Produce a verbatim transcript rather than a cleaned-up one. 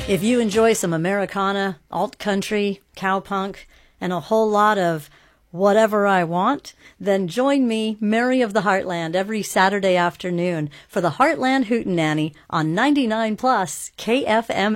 If you enjoy some Americana, alt country, cowpunk, and a whole lot of whatever I want, then join me, Mary of the Heartland, every Saturday afternoon for the Heartland Hootenanny on ninety-nine plus K F M